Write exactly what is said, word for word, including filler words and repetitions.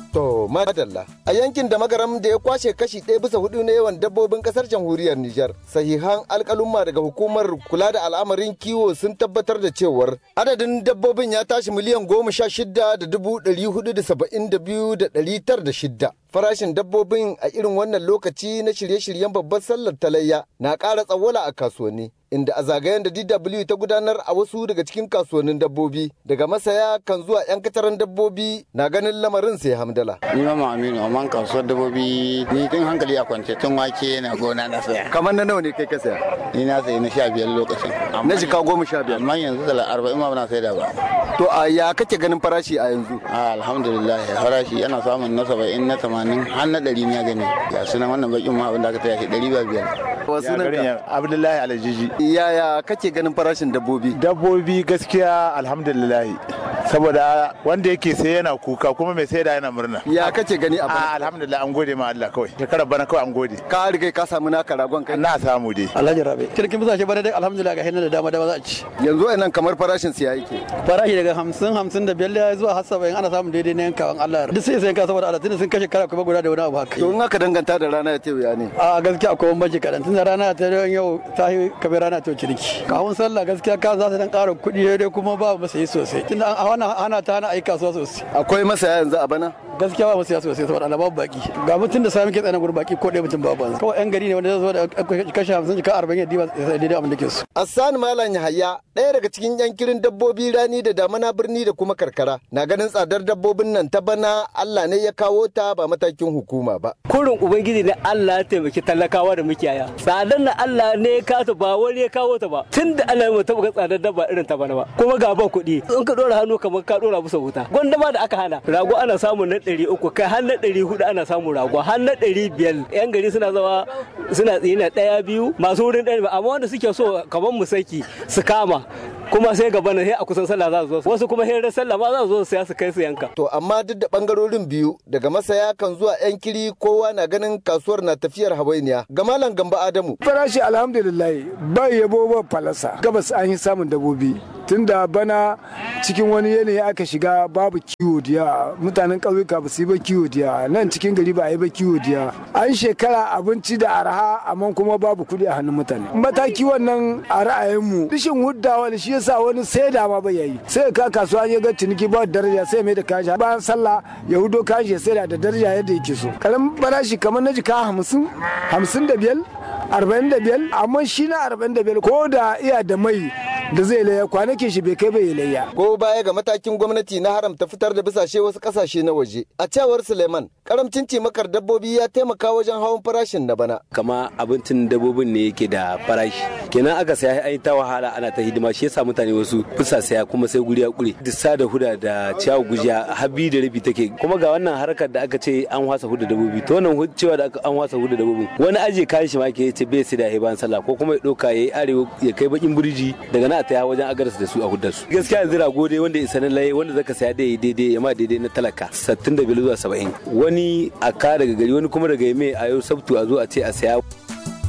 To madalla a yankin da magaram da ya kwashe kashi ɗaya bisa hudu na yawan dabbobin kasar jamhuriyar Nijar. Sahihan alkalumma daga hukumar kula da al'amarin kiwo sun tabbatar da cewar adadin dabbobin ya tashi miliyan goma sha shida da dubu ɗari hudu da saba'in da biyu da ɗari tar da shidda. Farashin dabbobin a irin wannan lokaci na shirye-shiryen babbar sallar talayya na ƙara tsawwala a kasuwanni. Inda a zagayen da D W ta gudanar a wasu daga cikin kasuwannin dabbobi daga masaya kan zuwa 'yan kataran dabbobi na ganin lamarin sai hamdala. Ni ma Aminu amma kasuwar dabbobi ni tun hankali a kwance tun wake na gona na saya. Kamar na nawa ne kai ka saya? Ni na sayi na sha biyar lokacin. Na jika goma sha biyar. Amma yanzu da arba'in ma na sai da ba. To a ya kake ganin farashi a yanzu? Alhamdulillah farashi ana samun na saba'in na tamanin har na ɗari na gani. Ya suna wannan bakin ma abin da aka taya shi ɗari ba biyar. Wasu nan ka? Abdullahi Alajiji. Yaya kake ganin farashin dabbobi? Dabbobi gaskiya alhamdulillah saboda wanda yake sai yana kuka kuma mai sai da yana murna. Ya kake gani a bana? Alhamdulillah an gode ma Allah kawai. Shekarar bana kawai an gode. Ka riga ka samu naka ragon kai? Na samu dai. Alhaji Rabe. Kirkin bisa shi bana dai alhamdulillah ga hinna da dama dama za a ci. Yanzu a nan kamar farashin siya yake. Farashi daga hamsin hamsin da biyar zuwa har saba'in ana samun daidai na yankawan Allah. Duk sai sai yanka saboda Allah tunda sun kashe kara kuma guda da wani abu haka. To in aka danganta da rana ya ce wuya ne. A gaskiya akwai bambanci kadan tunda rana ta yau ta yi kabe rana ta ciniki. Kawun sallah gaskiya ka za su dan ƙara kuɗi dai kuma ba mu sayi sosai. Tunda a wannan hana ta hana ayi kasuwa sosai. Akwai masaya yanzu a bana? Gaskiya ba mu saya sosai saboda Allah babu baki. Ga mutum da sami ke tsana gurin baki ko ɗaya mutum babu. Kawai yan gari ne wanda zai zo da kashe hamsin ka arba'in yadda ba sai daidai abin da ke so. Assan Malam Yahaya ɗaya daga cikin yankirin dabbobi rani da damana birni da kuma karkara na ganin tsadar dabbobin nan ta bana Allah ne ya kawo ta ba matakin hukuma ba. Kurin ubangiji ne Allah ya taimaki talakawa da mukiyaya. Tsadar na Allah ne ya kawo ta ba wani ya kawo ta ba. Tunda Allah ya mutu ga tsadar dabba irin ta bana ba. Kuma ga ba kuɗi in ka dora hannu kamar ka dora musu wuta. Gwanda ma da aka hana rago ana samun na ɗari uku kai har na ɗari hudu ana samun rago har na ɗari biyar. Yan gari suna zama suna tsina ɗaya biyu masu wurin ɗari amma wanda suke so kamar mu saki su kama kuma sai gaba na sai a kusan sallah za su zo wasu kuma sai sallah ma za su zo sai su kai su yanka. To amma duk da bangarorin biyu daga masaya kan zuwa yan kiri kowa na ganin kasuwar na tafiyar hawainiya ga Malam Gamba Adamu. Farashi alhamdulillah ba yabo ba falasa gabas an yi samun dabobi tunda bana cikin wani yanayi aka shiga babu kiwo diya mutanen ƙauyuka ba su yi ba kiwo diya nan cikin gari ba a yi ba kiwo diya an shekara abinci da arha amma kuma babu kuɗi a hannun mutane mataki wannan a ra'ayinmu rishin huddawa da shi yasa wani sai da ma bai yayi sai ka kasuwa ya ga ciniki ba daraja sai mai da kashi bayan sallah ya hudo kashi ya sai da daraja yadda yake so kalan farashi kamar na jika hamsin hamsin da biyar arba'in da biyar amma shi na arba'in da biyar ko da iya da mai da zai laya kwanakin shi bai kai bai layya. Ko baya ga matakin gwamnati na haramta fitar da bisashe wasu kasashe na waje. A cewar Suleiman, karamcin cimakar dabbobi ya taimaka wajen hawan farashin na bana. Kama abincin dabbobin ne yake da farashi. Kenan aka saya ai ta wahala ana ta hidima shi yasa mutane wasu bisa saya kuma sai guri ya kure. Dissa da huda da ciyawa gujiya habi da rabi take. Kuma ga wannan harkar da aka ce an wasa huda dabbobi. To wannan cewa da an wasa huda dabbobin. Wani aje kayan shi ma ke ce bai sai da heban sallah ko kuma ya doka yayi arewa ya kai bakin burji daga nan ta wajen agarsu da su a hudar su gaskiya yanzu rago dai wanda isa na laye wanda zaka saya dai daidai ya ma daidai na talaka sittin da biyar zuwa saba'in wani a ka daga gari wani kuma daga yame a yau sabtu a zo a ce a saya